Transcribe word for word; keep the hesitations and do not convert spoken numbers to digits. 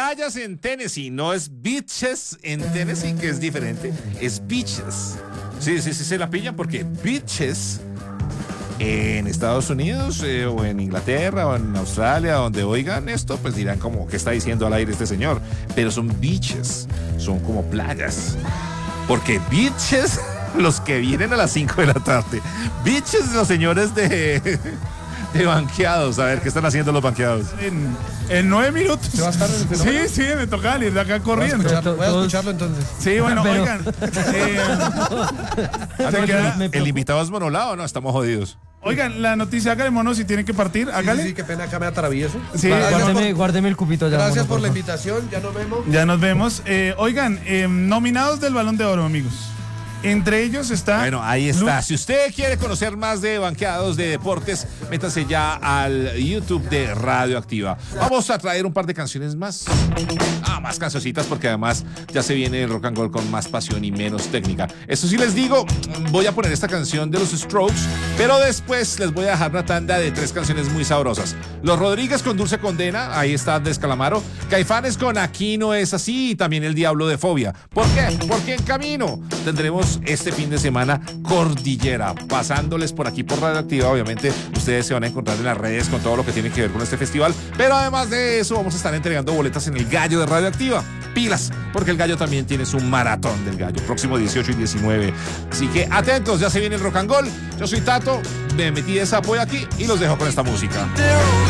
playas en Tennessee, no es beaches en Tennessee, que es diferente, es beaches. Sí, sí, sí, se la pillan porque beaches en Estados Unidos eh, o en Inglaterra o en Australia, donde oigan esto, pues dirán como, ¿qué está diciendo al aire este señor? Pero son beaches, son como playas. Porque beaches, los que vienen a las cinco de la tarde. Beaches, los señores de... de banqueados, a ver, ¿qué están haciendo los banqueados? En, en nueve minutos. ¿Se va a estar en el fenómeno? Sí, sí, me toca salir de acá corriendo. Voy a, escuchar, voy a escucharlo entonces. Sí, bueno, Pero... oigan. Eh, se queda- ¿El invitado es monolado o no? Estamos jodidos. oigan, la noticia, hágale mono si tienen que partir, Sí, hágale. sí, sí, qué pena, acá me atravieso. Sí, Gracias Guárdeme, por- guárdeme el cupito ya. Gracias mono, por la favor. invitación, ya nos vemos. Ya nos vemos. Eh, oigan, eh, nominados del Balón de Oro, amigos. Entre ellos está... Bueno, ahí está. Lu- Si usted quiere conocer más de banqueados de deportes, métase ya al YouTube de Radioactiva. Vamos a traer un par de canciones más. Ah, más cancioncitas, porque además ya se viene el rock and roll con más pasión y menos técnica. Eso sí les digo, voy a poner esta canción de los Strokes, pero después les voy a dejar una tanda de tres canciones muy sabrosas. Los Rodríguez con Dulce Condena, ahí está Andrés Calamaro. Caifanes con Aquí no es así, y también El Diablo de Fobia. ¿Por qué? Porque en camino tendremos este fin de semana Cordillera, pasándoles por aquí por Radioactiva. Obviamente ustedes se van a encontrar en las redes con todo lo que tiene que ver con este festival, pero además de eso vamos a estar entregando boletas en el Gallo de Radioactiva. Pilas, porque el Gallo también tiene su maratón del Gallo, próximo dieciocho y diecinueve. Así que atentos, ya se viene el rock and roll. Yo soy Tato, me metí de sapo aquí y los dejo con esta música.